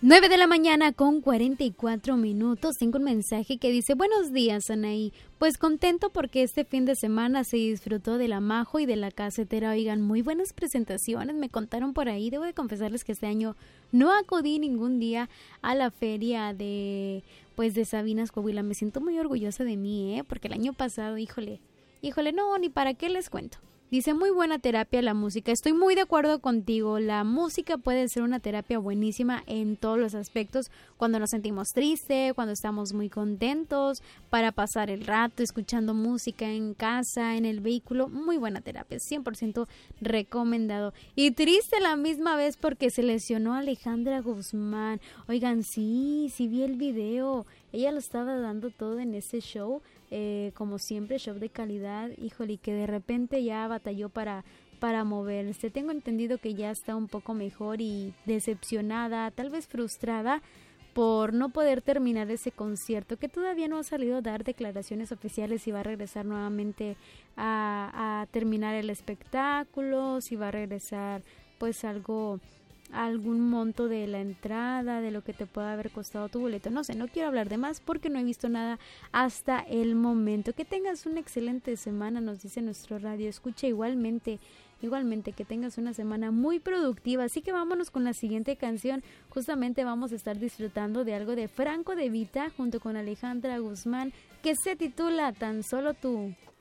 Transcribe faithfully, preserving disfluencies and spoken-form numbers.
nueve de la mañana con cuarenta y cuatro minutos. Tengo un mensaje que dice: buenos días, Anaí. Pues contento porque este fin de semana se disfrutó de la Majo y de la Casetera. Oigan, muy buenas presentaciones, me contaron por ahí. Debo de confesarles que este año no acudí ningún día a la feria de, pues, de Sabinas, Coahuila. Me siento muy orgullosa de mí, ¿eh? Porque el año pasado, híjole, híjole, no, ni para qué les cuento. Dice: muy buena terapia la música. Estoy muy de acuerdo contigo. La música puede ser una terapia buenísima en todos los aspectos. Cuando nos sentimos tristes, cuando estamos muy contentos, para pasar el rato escuchando música en casa, en el vehículo. Muy buena terapia, cien por ciento recomendado. Y triste a la misma vez porque se lesionó Alejandra Guzmán. Oigan, sí, sí vi el video. Ella lo estaba dando todo en ese show. Eh, como siempre, show de calidad, híjole, que de repente ya batalló para, para moverse. Tengo entendido que ya está un poco mejor y decepcionada, tal vez frustrada por no poder terminar ese concierto, que todavía no ha salido a dar declaraciones oficiales si va a regresar nuevamente a, a terminar el espectáculo, si va a regresar pues algo... algún monto de la entrada, de lo que te pueda haber costado tu boleto. No sé, no quiero hablar de más porque no he visto nada hasta el momento. Que tengas una excelente semana, nos dice nuestro radio escucha. Igualmente, igualmente que tengas una semana muy productiva. Así que vámonos con la siguiente canción. Justamente vamos a estar disfrutando de algo de Franco De Vita junto con Alejandra Guzmán, que se titula Tan Solo Tú.